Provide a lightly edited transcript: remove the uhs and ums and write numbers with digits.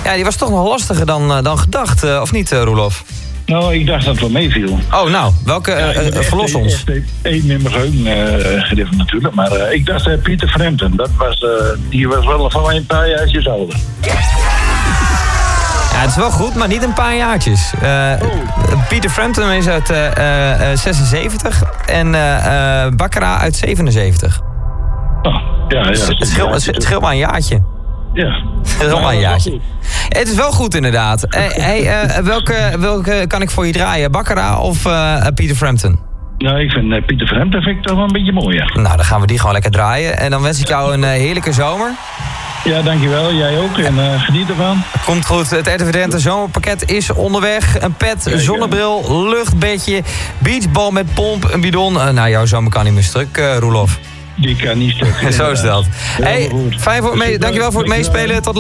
Ja, die was toch nog lastiger dan gedacht, of niet, Roelof? Nou, ik dacht dat het wel meeviel. Oh, nou, welke verlos ons? Echt één in mijn geheugen natuurlijk. Maar ik dacht Pieter Frampton. Die was wel van een paar jaartjes ouder. Ja, het is wel goed, maar niet een paar jaartjes. Pieter Frampton is uit 76 en Baccarat uit 77. Oh, ja. Het scheelt maar een jaartje. Ja. Het is al maar een jaartje. Het is wel goed inderdaad. Welke kan ik voor je draaien? Baccarat of Pieter Frampton? Nou, ik vind Pieter Frampton vind ik toch wel een beetje mooier. Nou, dan gaan we die gewoon lekker draaien. En dan wens ik jou een heerlijke zomer. Ja, dankjewel. Jij ook. En geniet ervan. Komt goed. Het RTV Drenthe zomerpakket is onderweg. Een pet, zonnebril, luchtbedje, beachbal met pomp, een bidon. Nou, jouw zomer kan niet meer stuk, Roelof. Die kan niet stuk. Zo is dat. Hey, dankjewel voor het meespelen. Tot